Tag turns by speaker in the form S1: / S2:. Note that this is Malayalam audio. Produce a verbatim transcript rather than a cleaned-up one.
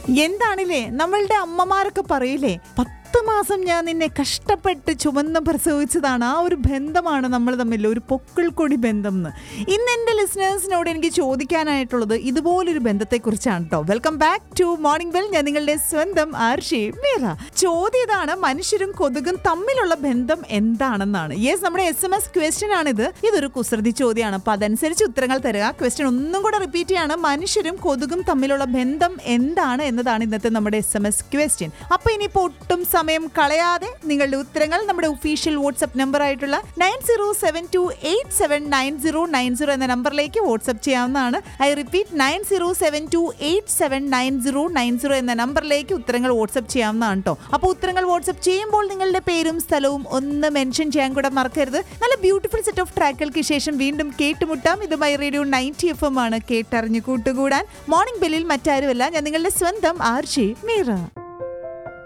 S1: എന്താണില്ലേ നമ്മളുടെ അമ്മമാരൊക്കെ പറയില്ലേ, പത്ത് മാസം ഞാൻ നിന്നെ കഷ്ടപ്പെട്ട് ചുമന്ന് പ്രസവിച്ചതാണ്. ആ ഒരു ബന്ധമാണ് നമ്മൾ തമ്മിൽ, ഒരു പൊക്കിൾ കൊടി ബന്ധം എന്ന്. ഇന്ന് എൻ്റെ ലിസണേഴ്സിനോട് എനിക്ക് ചോദിക്കാനായിട്ടുള്ളത് ഇതുപോലൊരു ബന്ധത്തെക്കുറിച്ചാണ് കേട്ടോ. Welcome back to morning bell. ഞാൻ നിങ്ങളുടെ സ്വന്തം ആർഷി മീറ. ചോദ്യം ഇതാണ്, മനുഷ്യരും കൊതുകും തമ്മിലുള്ള ബന്ധം എന്താണെന്നാണ്. യെസ്, നമ്മുടെ എസ് എം എസ് ക്വസ്റ്റ്യൻ ആണിത്. ഇതൊരു കുസൃതി ചോദ്യമാണ്, അപ്പൊ അതനുസരിച്ച് ഉത്തരങ്ങൾ തരിക. ക്വസ്റ്റ്യൻ ഒന്നും കൂടെ റിപ്പീറ്റ് ചെയ്യാണ്, മനുഷ്യരും കൊതുകും തമ്മിലുള്ള ബന്ധം എന്താണ് എന്നതാണ് ഇന്നത്തെ നമ്മുടെ എസ് എം എസ് ക്വസ്റ്റ്യൻ. അപ്പൊ ഇനിയിപ്പോ ഒട്ടും സമയം കളയാതെ നിങ്ങളുടെ ഉത്തരങ്ങൾ നമ്മുടെ ഒഫീഷ്യൽ വാട്സ്ആപ്പ് നമ്പർ ആയിട്ടുള്ള nine zero seven to eight seven nine zero nine zero എന്ന നമ്പറിലേക്ക് വാട്സ്ആപ്പ് ചെയ്യാവുന്നതാണ്. I repeat, nine zero seven to eight seven nine zero nine zero എന്ന നമ്പറിലേക്ക് ഉത്തരങ്ങൾ വാട്സ്ആപ്പ് ചെയ്യാവുന്നതാണ് കേട്ടോ. അപ്പോൾ ഉത്തരങ്ങൾ വാട്സ്ആപ്പ് ചെയ്യുമ്പോൾ നിങ്ങളുടെ പേരും സ്ഥലവും ഒന്ന് മെൻഷൻ ചെയ്യാൻ കൂടെ മറക്കരുത്. നല്ല ബ്യൂട്ടിഫുൾ സെറ്റ് ഓഫ് ട്രാക്കുകൾക്ക് ശേഷം വീണ്ടും കേട്ടുമുട്ടാം. ഇത് my radio ninety F M ആണ്, കേട്ടറിഞ്ഞ് കൂട്ടുകൂടാൻ. മോർണിംഗ് ബെല്ലിൽ മറ്റാരുമല്ല, ഞാൻ നിങ്ങളുടെ സ്വന്തം ആർഷി മീറ.